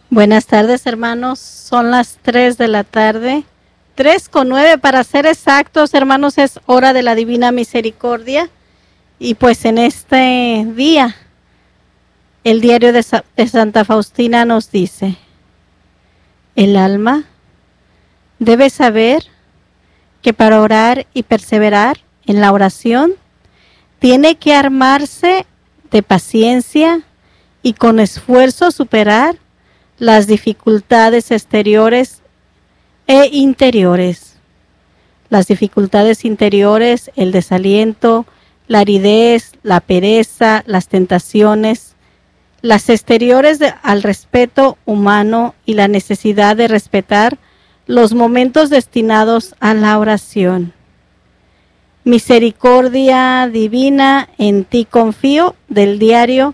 Buenas tardes, hermanos. Son las 3 de la tarde. 3:09 para ser exactos, hermanos, es hora de la Divina Misericordia. Y pues en este día, el diario de Santa Faustina nos dice: el alma debe saber que para orar y perseverar en la oración, tiene que armarse de paciencia y con esfuerzo superar las dificultades exteriores e interiores. Las dificultades interiores, el desaliento, la aridez, la pereza, las tentaciones. Las exteriores al respeto humano y la necesidad de respetar los momentos destinados a la oración. Misericordia divina, en ti confío, del diario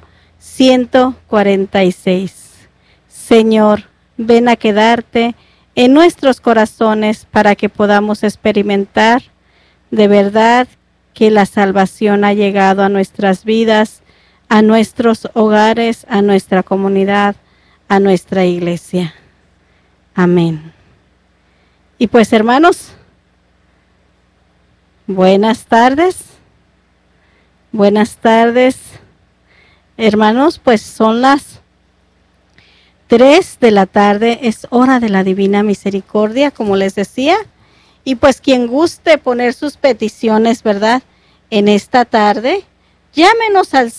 146. Señor, ven a quedarte en nuestros corazones para que podamos experimentar de verdad que la salvación ha llegado a nuestras vidas, a nuestros hogares, a nuestra comunidad, a nuestra iglesia. Amén. Y pues, hermanos, buenas tardes. Buenas tardes, hermanos, pues son las 3 de la tarde, es hora de la Divina Misericordia, como les decía. Y pues quien guste poner sus peticiones, ¿verdad?, en esta tarde, llámenos al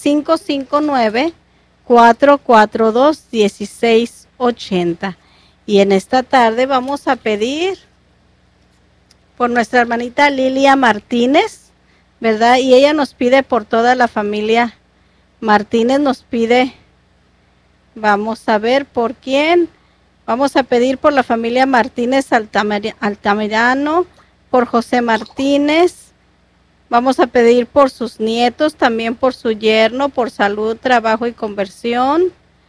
559-442-1680. Y en esta tarde vamos a pedir por nuestra hermanita Lilia Martínez, ¿verdad? Y ella nos pide por toda la familia Martínez, nos pide. Vamos a ver por quién. Vamos a pedir por la familia Martínez Altamirano, por José Martínez. Vamos a pedir por sus nietos, también por su yerno, por salud, trabajo y conversión.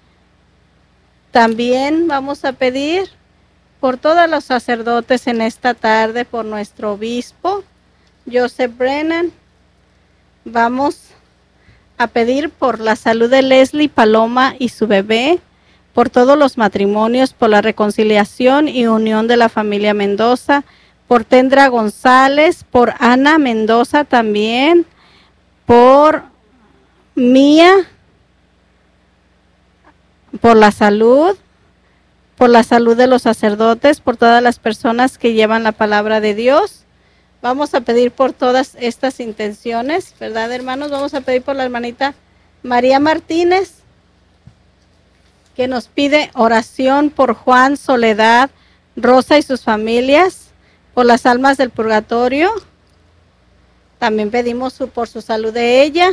También vamos a pedir por todos los sacerdotes en esta tarde, por nuestro obispo, Joseph Brennan. Vamos a pedir por la salud de Leslie Paloma y su bebé, por todos los matrimonios, por la reconciliación y unión de la familia Mendoza, por Tendra González, por Ana Mendoza también, por Mía, por la salud de los sacerdotes, por todas las personas que llevan la palabra de Dios. Vamos a pedir por todas estas intenciones, ¿verdad, hermanos? Vamos a pedir por la hermanita María Martínez, que nos pide oración por Juan, Soledad, Rosa y sus familias, por las almas del purgatorio. También pedimos por su salud de ella.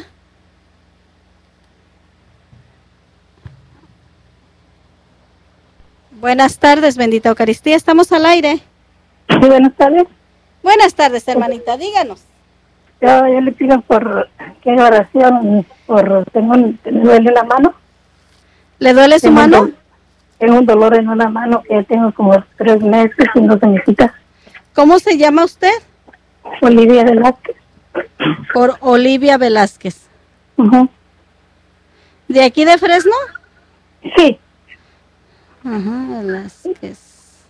Buenas tardes, bendita Eucaristía. ¿Estamos al aire? Sí, buenas tardes. Buenas tardes, hermanita, díganos. Yo le pido por qué oración, me duele la mano. ¿Le duele su mano? Tengo un dolor en una mano que tengo como 3 meses y no se me quita. ¿Cómo se llama usted? Olivia Velázquez. Por Olivia Velázquez. Uh-huh. ¿De aquí de Fresno? Sí. Ajá, Velázquez.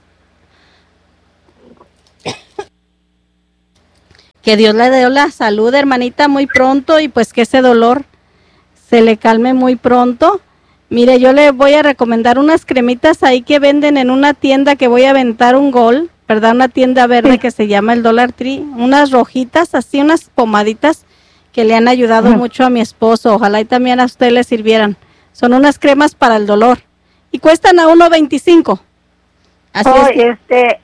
Que Dios le dé la salud, hermanita, muy pronto, y pues que ese dolor se le calme muy pronto. Mire, yo le voy a recomendar unas cremitas ahí que venden en una tienda que voy a aventar un gol, ¿verdad? Una tienda verde que se llama el Dollar Tree. Unas rojitas, así unas pomaditas que le han ayudado mucho a mi esposo. Ojalá y también a usted le sirvieran. Son unas cremas para el dolor y cuestan a $1.25. Así es que...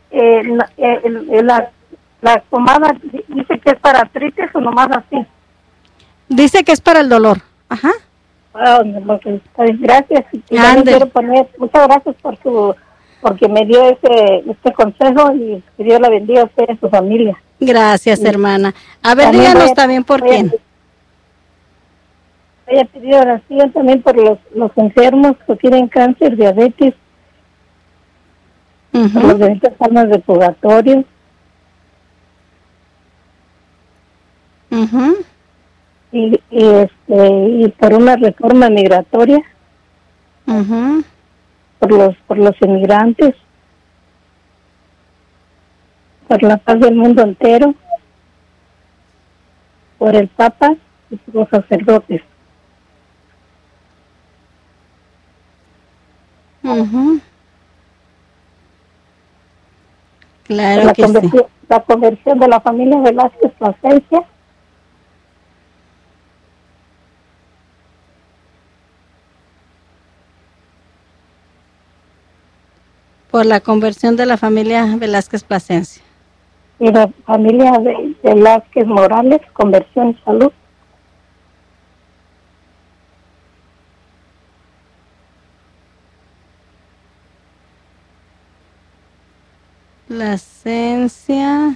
La pomada dice que es para artritis o nomás así. Dice que es para el dolor. Ajá. Gracias. Quiero poner, muchas gracias porque me dio este consejo y que Dios la bendiga a usted y a su familia. Gracias, hermana. A ver, díganos también por quién. Voy a pedir oración también por los enfermos que tienen cáncer, diabetes, por las benditas almas de purgatorio. Y por una reforma migratoria. por los inmigrantes, por la paz del mundo entero, por el Papa y por los sacerdotes. Ujú. Por Claro la que sí. la conversión de la familia Velázquez Plasencia, Por la conversión de la familia Velázquez Plasencia. y la familia de Velázquez Morales, conversión y salud. Plasencia.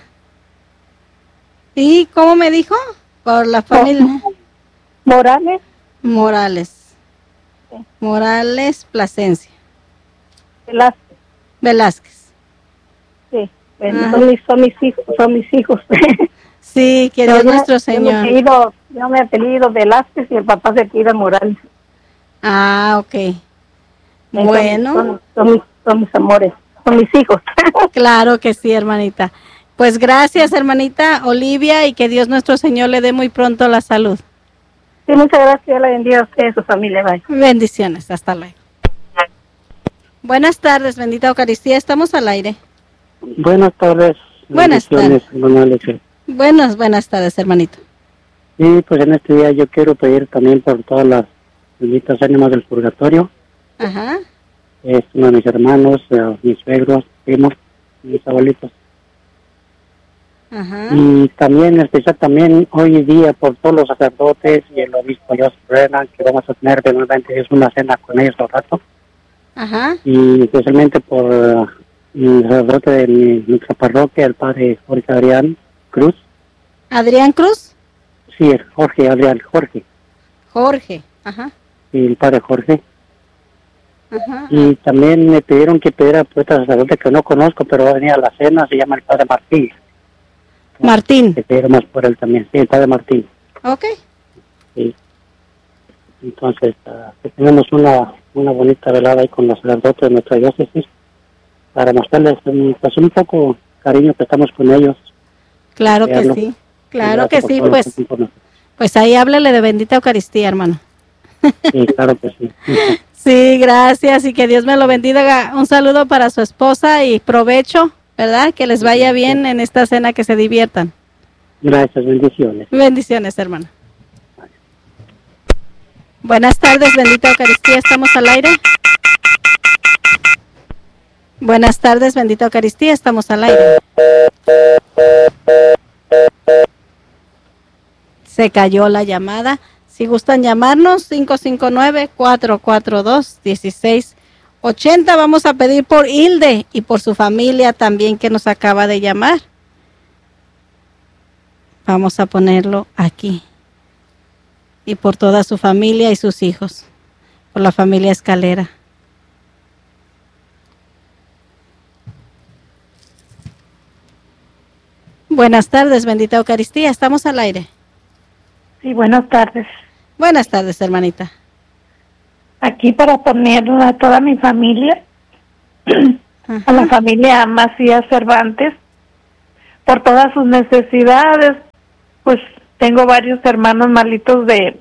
¿Y cómo me dijo? Por la familia Morales, Morales. Sí. Morales Plasencia. Velázquez, Velázquez. sí. Ah. Son mis hijos. Sí, que Dios nuestro Señor. Yo me apellido Velázquez y el papá se apellida Morales. Ah, ok. Bueno, Son mis amores, son mis hijos. claro que sí, hermanita. Pues gracias, hermanita Olivia, y que Dios nuestro Señor le dé muy pronto la salud. Sí, muchas gracias. Dios la bendiga a usted y a su familia. Bye. Bendiciones, hasta luego. Buenas tardes, bendita Eucaristía, estamos al aire. Buenas tardes. Buenas Bendiciones, hermano Alex. Buenas tardes, hermanito. Sí, pues en este día yo quiero pedir también por todas las benditas ánimas del purgatorio. Ajá, Es uno de mis hermanos, mis suegros, primos, mis abuelitos. ajá. Y también, en especial también hoy día por todos los sacerdotes y el obispo Joseph Brennan, que vamos a tener nuevamente es una cena con ellos al rato. Ajá. Y especialmente por el sacerdote de nuestra parroquia, el padre Jorge Adrián Cruz. Adrián Cruz. Sí, Jorge. Jorge. Ajá. Y el padre Jorge. Ajá. Y también me pidieron que pidiera por este sacerdote que no conozco, pero va a venir a la cena, se llama el padre Martín. Martín. Que pidieron más por él también, sí, el padre Martín. Ok. Sí. Entonces, que tenemos una bonita velada ahí con los sacerdotes de nuestra diócesis, para mostrarles pues, un poco cariño que estamos con ellos. Claro que sí. Claro que sí, pues. pues ahí háblale de bendita Eucaristía, hermano. Sí, claro que sí. Sí, gracias y que Dios me lo bendiga. Un saludo para su esposa y provecho, ¿verdad? Que les vaya bien en esta cena, que se diviertan. Gracias, bendiciones. Bendiciones, hermano. Buenas tardes, bendita Eucaristía, estamos al aire. Buenas tardes, bendita Eucaristía, estamos al aire. Se cayó la llamada. Si gustan llamarnos, 559-442-1680. Vamos a pedir por Hilde y por su familia también, que nos acaba de llamar. Vamos a ponerlo aquí. Y por toda su familia y sus hijos. Por la familia Escalera. Buenas tardes, bendita Eucaristía. Estamos al aire. Sí, buenas tardes. Buenas tardes, hermanita. Aquí para poner a toda mi familia, Ajá. a la familia Macías Cervantes, por todas sus necesidades. Pues tengo varios hermanos malitos de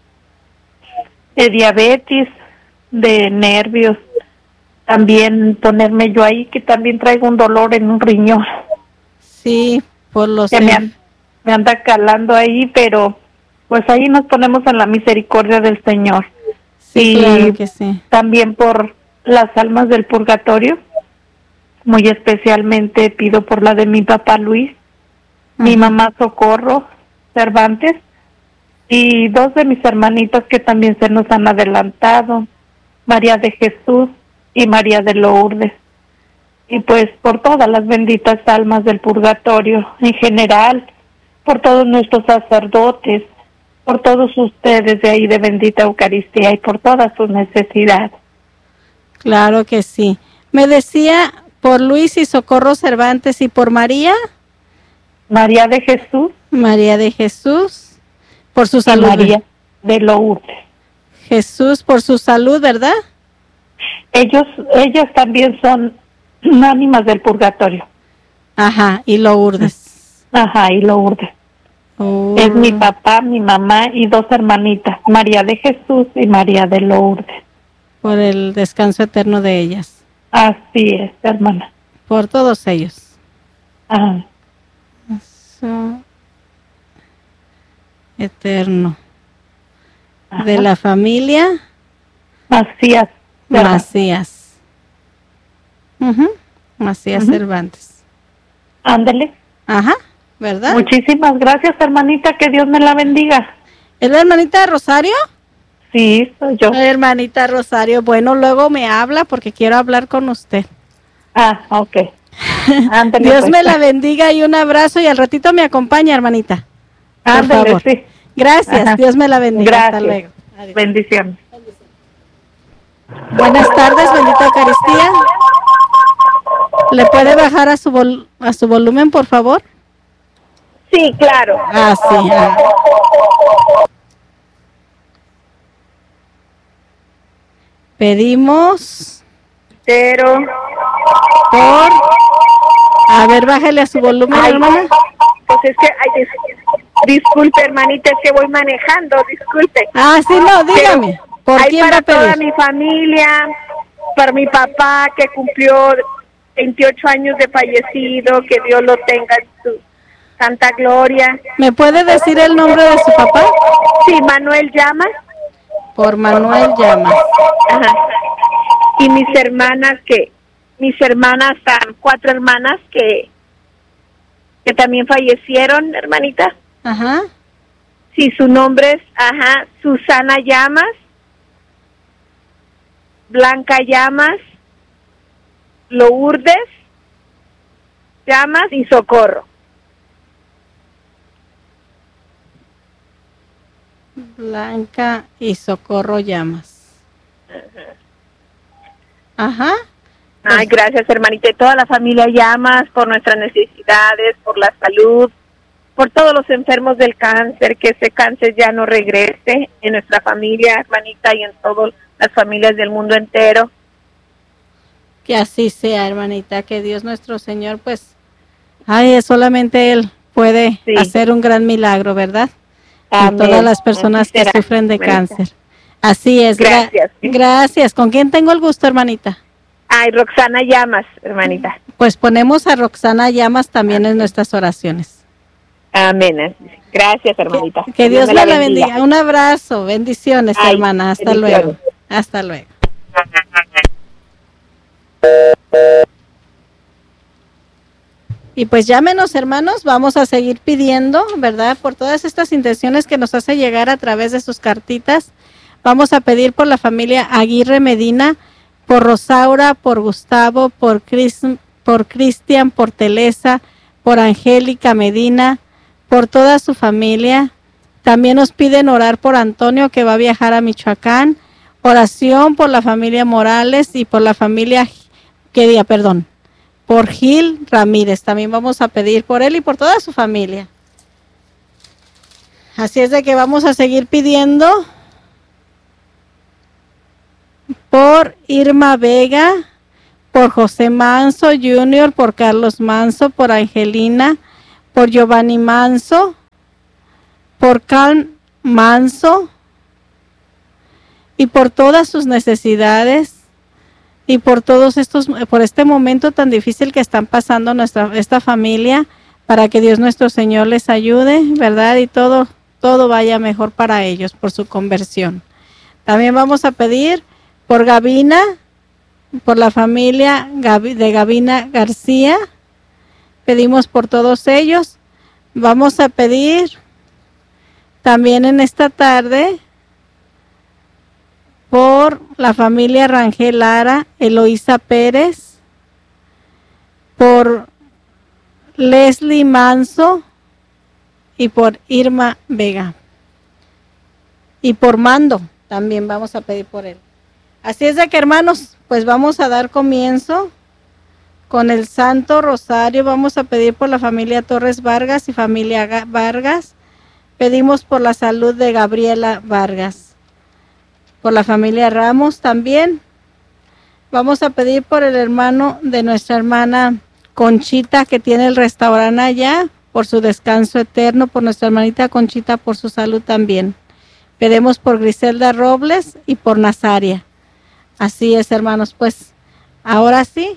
diabetes, de nervios. También ponerme yo ahí, que también traigo un dolor en un riñón. Sí, por los... Que me anda calando ahí, pero pues ahí nos ponemos en la misericordia del Señor. Sí, y claro que sí. También por las almas del purgatorio. Muy especialmente pido por la de mi papá Luis, mi mamá Socorro Cervantes, y dos de mis hermanitas que también se nos han adelantado, María de Jesús y María de Lourdes. Y pues por todas las benditas almas del purgatorio en general, por todos nuestros sacerdotes, por todos ustedes de ahí de bendita Eucaristía y por todas sus necesidades. Claro que sí. Me decía por Luis y Socorro Cervantes, y por María. María de Jesús. María de Jesús, por su salud. María de Lourdes. Jesús por su salud, ¿verdad? Ellas también son ánimas del purgatorio. Ajá, y Lourdes. Ajá, y Lourdes. Oh. Es mi papá, mi mamá y 2 hermanitas, María de Jesús y María de Lourdes. Por el descanso eterno de ellas. Así es, hermana. Por todos ellos. Ajá. Descanso eterno. Ajá. De la familia Macías. Macías. Macías Cervantes. Ándele. Ajá, ¿verdad? Muchísimas gracias, hermanita, que Dios me la bendiga. ¿Es la hermanita de Rosario? Sí, soy yo. Hermanita Rosario, bueno, luego me habla porque quiero hablar con usted. Ah, ok. Ándele, Dios pues. me la bendiga y un abrazo y al ratito me acompaña, hermanita. Por Ándele, favor. sí. Gracias, Ajá. Dios me la bendiga. Gracias. Hasta luego. Adiós. Bendiciones. Buenas tardes, bendita Eucaristía. ¿Le puede bajar a su volumen, por favor? Sí, claro. Ah, sí. Pedimos Pero, por... A ver, bájale a su volumen, ay, hermana. pues es que, ay, disculpe, hermanita, es que voy manejando, disculpe. Ah, sí, no, dígame. ¿Por Hay quién va para a pedir? toda mi familia, para mi papá que cumplió 28 años de fallecido, que Dios lo tenga en su santa gloria. ¿Me puede decir el nombre de su papá? Sí, Manuel Llamas. Por Manuel Llamas. Ajá. Y mis hermanas, 4 hermanas que también fallecieron, hermanita. Ajá. Sí, su nombre es, Susana Llamas, Blanca Llamas, Lourdes Llamas y Socorro. Blanca y Socorro Llamas. Ajá. Ay, gracias, hermanita. Y toda la familia Llamas por nuestras necesidades, por la salud, por todos los enfermos del cáncer, que ese cáncer ya no regrese en nuestra familia, hermanita, y en todas las familias del mundo entero. Que así sea, hermanita, que Dios nuestro Señor, pues, solamente Él puede hacer un gran milagro, ¿verdad? Amén. Y todas las personas que sufren de cáncer. Así es. Gracias. Gracias. ¿Con quién tengo el gusto, hermanita? Ay, Roxana Llamas, hermanita. Pues ponemos a Roxana Llamas también en nuestras oraciones. Amén. Gracias, hermanita. Que Dios me la bendiga. Un abrazo. Bendiciones, hermana. Hasta luego. Hasta luego. Y pues llámenos, hermanos, vamos a seguir pidiendo, ¿verdad? Por todas estas intenciones que nos hace llegar a través de sus cartitas. Vamos a pedir por la familia Aguirre Medina, por Rosaura, por Gustavo, por Cristian, por Telesa, por Angélica Medina, por toda su familia. También nos piden orar por Antonio, que va a viajar a Michoacán. Oración por la familia Morales y por la familia, por Gil Ramírez. También vamos a pedir por él y por toda su familia. Así es de que vamos a seguir pidiendo por Irma Vega, por José Manso Jr., por Carlos Manso, por Angelina, por Giovanni Manso, por Carl Manso, y por todas sus necesidades y por por este momento tan difícil que están pasando esta familia, para que Dios nuestro Señor les ayude, ¿verdad? Y todo vaya mejor para ellos por su conversión. También vamos a pedir por Gavina, por la familia de Gavina García. Pedimos por todos ellos. Vamos a pedir también en esta tarde por la familia Rangel Lara, Eloísa Pérez, por Leslie Manso y por Irma Vega. Y por Mando también vamos a pedir por él. Así es de que, hermanos, pues vamos a dar comienzo con el Santo Rosario. Vamos a pedir por la familia Torres Vargas y familia Vargas. Pedimos por la salud de Gabriela Vargas. Por la familia Ramos también. Vamos a pedir por el hermano de nuestra hermana Conchita, que tiene el restaurante allá, por su descanso eterno, por nuestra hermanita Conchita, por su salud también. Pedimos por Griselda Robles y por Nazaria. Así es, hermanos, pues ahora sí.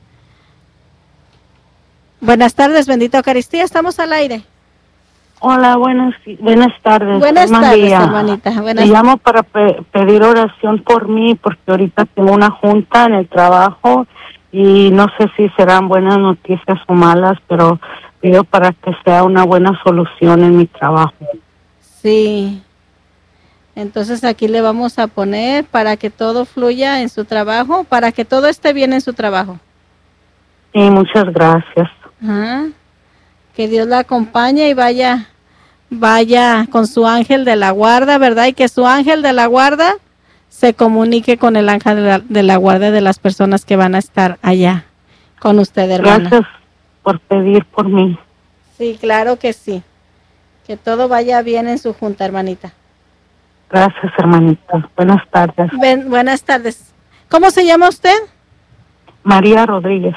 Buenas tardes, bendita Eucaristía, estamos al aire. Hola, buenas tardes. Buenas tardes, María. hermanita. Te llamo para pedir oración por mí, porque ahorita tengo una junta en el trabajo y no sé si serán buenas noticias o malas, pero pido para que sea una buena solución en mi trabajo. Sí. Entonces aquí le vamos a poner para que todo fluya en su trabajo, para que todo esté bien en su trabajo. Sí, muchas gracias. Ajá. Que Dios la acompañe y vaya con su ángel de la guarda, ¿verdad? Y que su ángel de la guarda se comunique con el ángel de la guarda de las personas que van a estar allá con usted, hermana. Gracias por pedir por mí. Sí, claro que sí. Que todo vaya bien en su junta, hermanita. Gracias, hermanita. Buenas tardes. Buenas tardes. ¿Cómo se llama usted? María Rodríguez.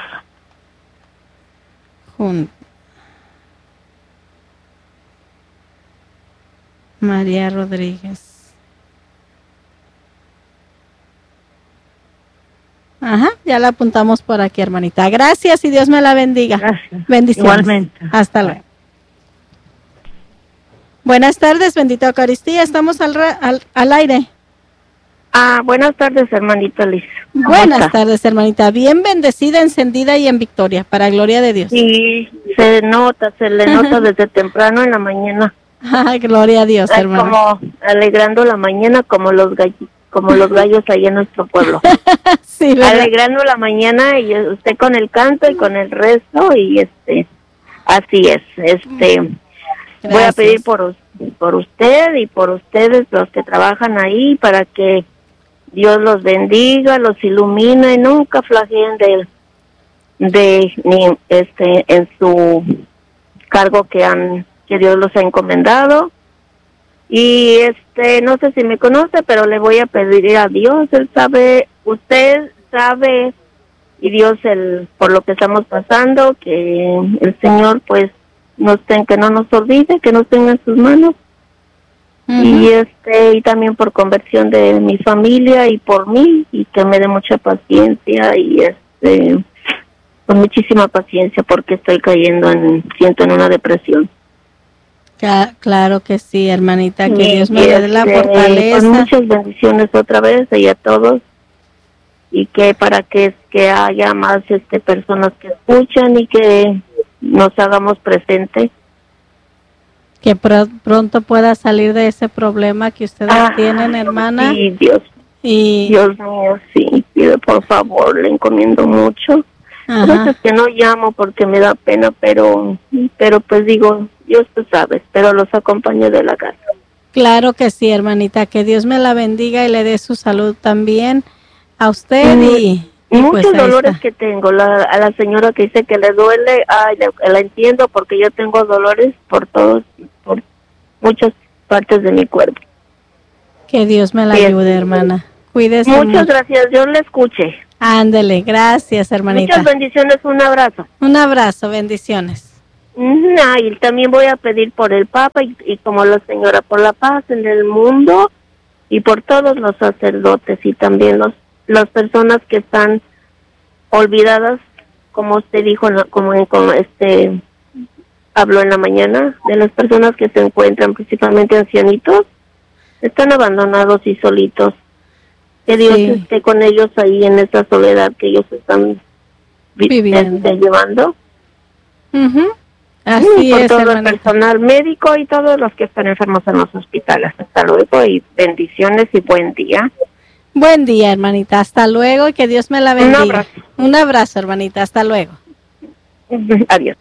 María Rodríguez. Ajá, ya la apuntamos por aquí, hermanita. Gracias y Dios me la bendiga. Gracias. Bendiciones. Igualmente. Hasta luego. Buenas tardes, bendita Eucaristía. Estamos al aire. Buenas tardes, hermanita Liz. Buenas tardes, hermanita. Bien bendecida, encendida y en victoria, para gloria de Dios. Sí, se le nota desde temprano en la mañana. Ay, gloria a Dios, hermana. Como alegrando la mañana como los gallos ahí en nuestro pueblo. Sí, ¿verdad? Alegrando la mañana y usted con el canto y con el resto y así es. Voy a pedir por usted y por ustedes los que trabajan ahí para que Dios los bendiga, los ilumine, nunca flageen en su cargo que Dios los ha encomendado. Y no sé si me conoce, pero le voy a pedir a Dios, él sabe, usted sabe, y Dios por lo que estamos pasando, que el Señor pues que no nos olvide, que nos tenga en sus manos. Y y también por conversión de mi familia y por mí, y que me dé mucha paciencia y con muchísima paciencia, porque estoy siento en una depresión. Claro que sí, hermanita, que Dios me dé la fortaleza. Con muchas bendiciones otra vez y a todos, y que para que haya más personas que escuchan y que nos hagamos presentes. Que pronto pueda salir de ese problema que ustedes tienen, hermana. Sí, Dios mío, sí, pido por favor, le encomiendo mucho. Entonces que no llamo porque me da pena, pero pues digo, Dios tú sabes, pero los acompaño de la casa. Claro que sí, hermanita, que Dios me la bendiga y le dé su salud también a usted y muchos pues dolores que tengo. A la señora que dice que le duele, la entiendo porque yo tengo dolores por muchas partes de mi cuerpo. Que Dios me la ayude, hermana. Cuídese mucho. Muchas gracias, Dios le escuche. Ándele, gracias, hermanita. Muchas bendiciones, un abrazo. Un abrazo, bendiciones. Y también voy a pedir por el Papa y como la señora, por la paz en el mundo y por todos los sacerdotes y también las personas que están olvidadas, como usted dijo, habló en la mañana, de las personas que se encuentran principalmente ancianitos, están abandonados y solitos. Que Dios esté con ellos ahí en esa soledad que ellos están viviendo, llevando. Así por es, todo hermanita. el personal médico y todos los que están enfermos en los hospitales. Hasta luego y bendiciones y buen día. Buen día, hermanita. Hasta luego y que Dios me la bendiga. Un abrazo. Un abrazo, hermanita. Hasta luego. Adiós.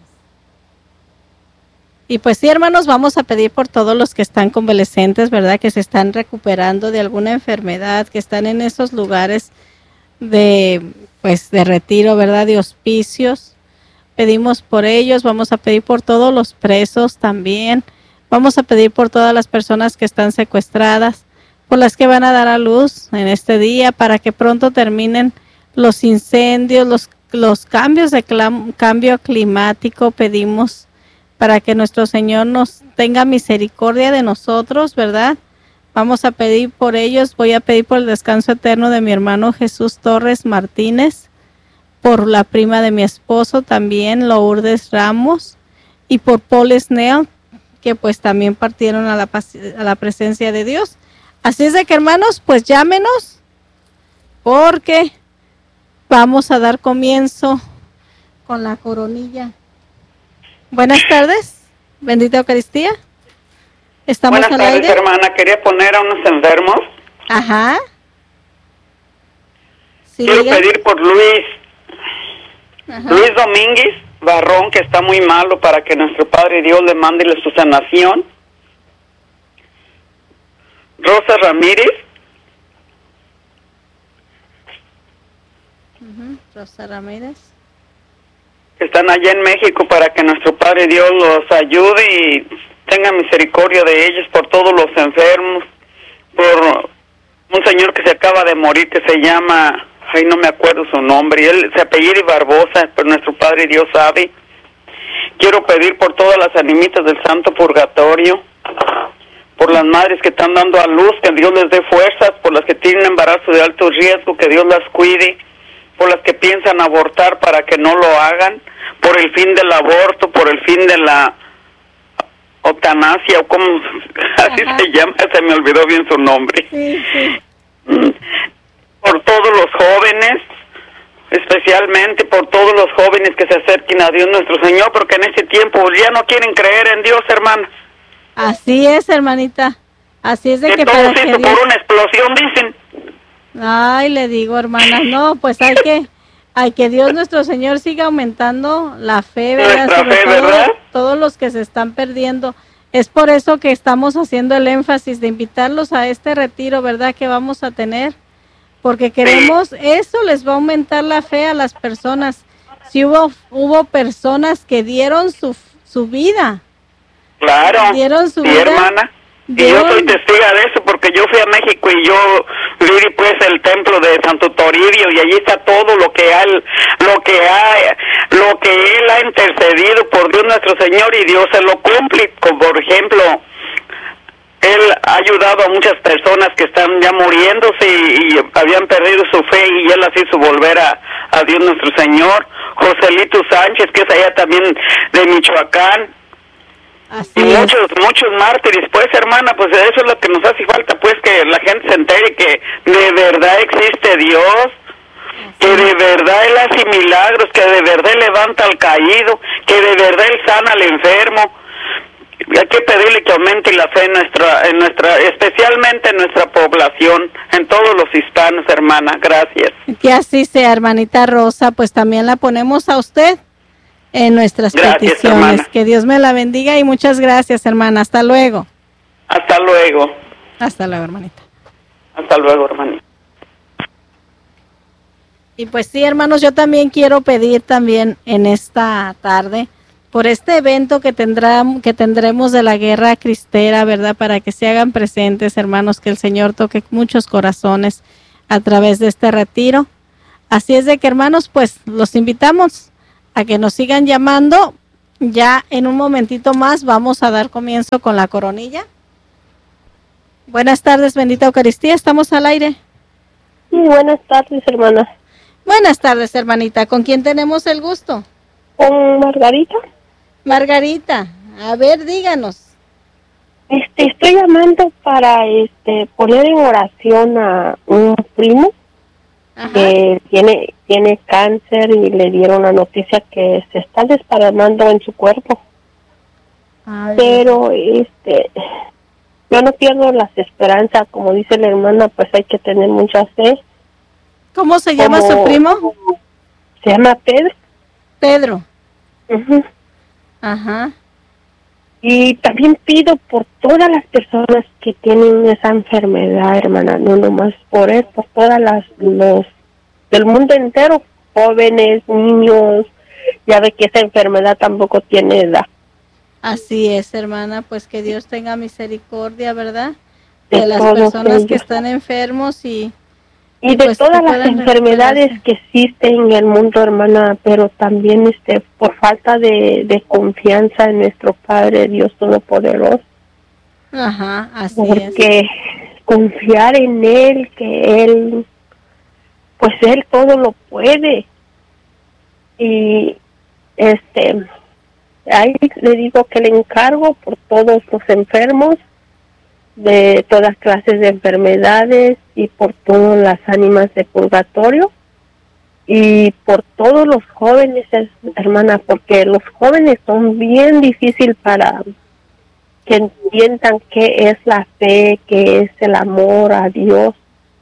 Y pues sí, hermanos, vamos a pedir por todos los que están convalecientes, ¿verdad? Que se están recuperando de alguna enfermedad, que están en esos lugares de retiro, ¿verdad? De hospicios. Pedimos por ellos, vamos a pedir por todos los presos también. Vamos a pedir por todas las personas que están secuestradas, por las que van a dar a luz en este día, para que pronto terminen los incendios, los cambios de cambio climático. Pedimos para que nuestro Señor nos tenga misericordia de nosotros, ¿verdad? Vamos a pedir por ellos. Voy a pedir por el descanso eterno de mi hermano Jesús Torres Martínez, por la prima de mi esposo también, Lourdes Ramos, y por Paul Snell, que pues también partieron a la presencia de Dios. Así es de que, hermanos, pues llámenos, porque vamos a dar comienzo con la coronilla. Buenas tardes, bendita Eucaristía. Estamos Buenas al tardes, aire. hermana. Quería poner a unos enfermos. Ajá. Sí, Quiero diga. pedir por Luis. Ajá. Luis Domínguez Barrón, que está muy malo, para que nuestro Padre Dios le mande su sanación. Rosa Ramírez. Rosa Ramírez. Que están allá en México, para que nuestro Padre Dios los ayude y tenga misericordia de ellos, por todos los enfermos, por un señor que se acaba de morir, que se llama, ay, no me acuerdo su nombre, él se apellida Barbosa, pero nuestro Padre Dios sabe. Quiero pedir por todas las animitas del Santo Purgatorio, por las madres que están dando a luz, que Dios les dé fuerzas, por las que tienen embarazo de alto riesgo, que Dios las cuide, por las que piensan abortar para que no lo hagan, por el fin del aborto, por el fin de la eutanasia, o como así se llama, se me olvidó bien su nombre. Sí, sí. Por todos los jóvenes, especialmente por todos los jóvenes que se acerquen a Dios nuestro Señor, porque en este tiempo ya no quieren creer en Dios, hermana. Así es, hermanita. Así es de que todo para esto que Dios... por una explosión, dicen. Ay, le digo, hermana, no, pues hay que Dios nuestro Señor siga aumentando la fe, ¿verdad? Nuestra Sobre fe, todo, ¿verdad? todos los que se están perdiendo. Es por eso que estamos haciendo el énfasis de invitarlos a este retiro, ¿verdad? Que vamos a tener, porque queremos, eso les va a aumentar la fe a las personas. Si hubo personas que dieron su vida. Claro, Dieron su sí, vida. hermana. Y yo soy testiga de eso, porque yo fui a México y yo vi pues el templo de Santo Toribio, y allí está todo lo que él ha intercedido por Dios nuestro Señor, y Dios se lo cumple. Como por ejemplo, él ha ayudado a muchas personas que están ya muriéndose y habían perdido su fe, y él las hizo volver a Dios nuestro Señor. Joselito Sánchez, que es allá también de Michoacán. Así Y es. muchos mártires, pues, hermana, pues eso es lo que nos hace falta, pues, que la gente se entere que de verdad existe Dios, que de verdad Él hace milagros, que de verdad Él levanta al caído, que de verdad Él sana al enfermo. Hay que pedirle que aumente la fe en nuestra, especialmente en nuestra población, en todos los hispanos, hermana. Gracias. Que así sea, hermanita Rosa, pues también la ponemos a usted en nuestras Gracias, peticiones. hermana. Que Dios me la bendiga y muchas gracias, hermana. Hasta luego. Hasta luego. Hasta luego, hermanita. Hasta luego, hermanita. Y pues sí, hermanos, yo también quiero pedir también en esta tarde por este evento que tendremos de la guerra cristera, ¿verdad? Para que se hagan presentes, hermanos, que el Señor toque muchos corazones a través de este retiro. Así es de que, hermanos, pues los invitamos a que nos sigan llamando. Ya en un momentito más vamos a dar comienzo con la coronilla. Buenas tardes, bendita Eucaristía, estamos al aire. Sí, buenas tardes, hermana. Buenas tardes, hermanita. ¿Con quién tenemos el gusto? ¿Con Margarita? Margarita, a ver, díganos. Estoy llamando para poner en oración a un primo. Ajá. Que tiene cáncer y le dieron la noticia que se está desparramando en su cuerpo. Ay, Pero yo no pierdo las esperanzas, como dice la hermana, pues hay que tener mucha fe. ¿cómo se llama su primo? Se llama Pedro. Pedro. Ujú. Ajá. Y también pido por todas las personas que tienen esa enfermedad, hermana, no nomás por él, por todas los del mundo entero, jóvenes, niños. Ya ve que esa enfermedad tampoco tiene edad. Así es, hermana, pues que Dios tenga misericordia, ¿verdad? De De las todos personas que ellos. están enfermos y Y de pues, todas que las puedan enfermedades recuperarse. que existen en el mundo, hermana, pero también por falta de confianza en nuestro Padre Dios Todopoderoso, Ajá, así es. porque confiar en Él, que Él, pues Él todo lo puede. Y ahí le digo que le encargo por todos los enfermos, de todas clases de enfermedades y por todas las ánimas de purgatorio y por todos los jóvenes, hermana, porque los jóvenes son bien difícil para que entiendan qué es la fe, qué es el amor a Dios.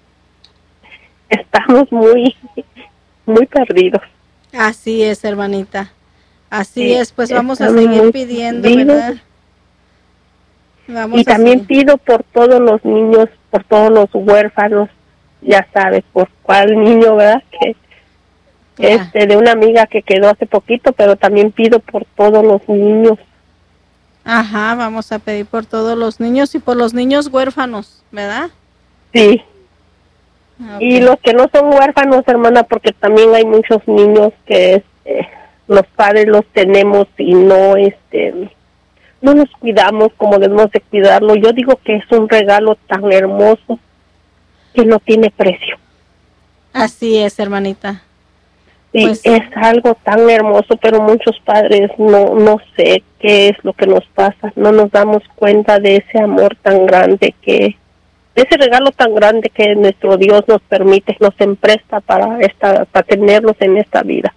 Estamos muy perdidos. Así es, hermanita. Así Sí, es, pues vamos a estamos seguir muy pidiendo, perdidos. ¿verdad? Vamos Y a también seguir. pido por todos los niños, por todos los huérfanos, ya sabes, por cuál niño, ¿verdad? Que Claro. de una amiga que quedó hace poquito, pero también pido por todos los niños. Ajá, vamos a pedir por todos los niños y por los niños huérfanos, ¿verdad? Sí. Okay. Y los que no son huérfanos, hermana, porque también hay muchos niños que los padres los tenemos y no no nos cuidamos como debemos de cuidarlo. Yo digo que es un regalo tan hermoso que no tiene precio. Así es, hermanita. Sí, Pues, es algo tan hermoso, pero muchos padres no sé qué es lo que nos pasa. No nos damos cuenta de ese amor tan grande de ese regalo tan grande que nuestro Dios nos permite, nos empresta para tenerlos en esta vida.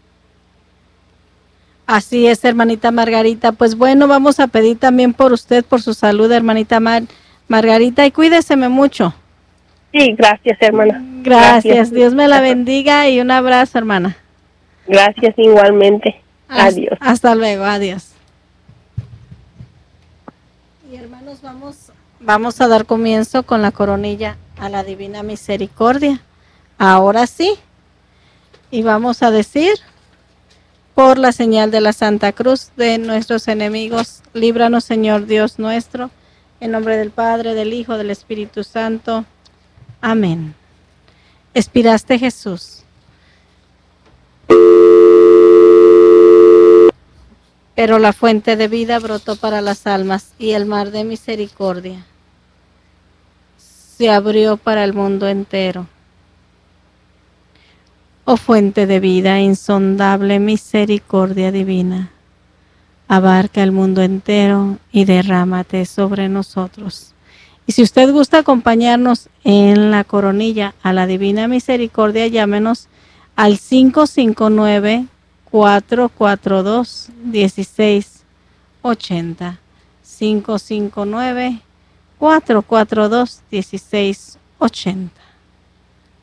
así es, hermanita Margarita. Pues bueno, vamos a pedir también por usted, por su salud, hermanita Margarita, y cuídeseme mucho. Sí, gracias, hermana. Gracias. Dios me la bendiga y un abrazo, hermana. Gracias igualmente. Adiós. Hasta luego, adiós. Y hermanos, vamos a dar comienzo con la coronilla a la Divina Misericordia. Ahora sí. Y vamos a decir: por la señal de la Santa Cruz de nuestros enemigos, líbranos, Señor Dios nuestro, en nombre del Padre, del Hijo, del Espíritu Santo. Amén. Expiraste, Jesús. Pero la fuente de vida brotó para las almas y el mar de misericordia se abrió para el mundo entero. Oh fuente de vida, insondable misericordia divina, abarca el mundo entero y derrámate sobre nosotros. Y si usted gusta acompañarnos en la coronilla a la Divina Misericordia, llámenos al 559-442-1680. 559-442-1680.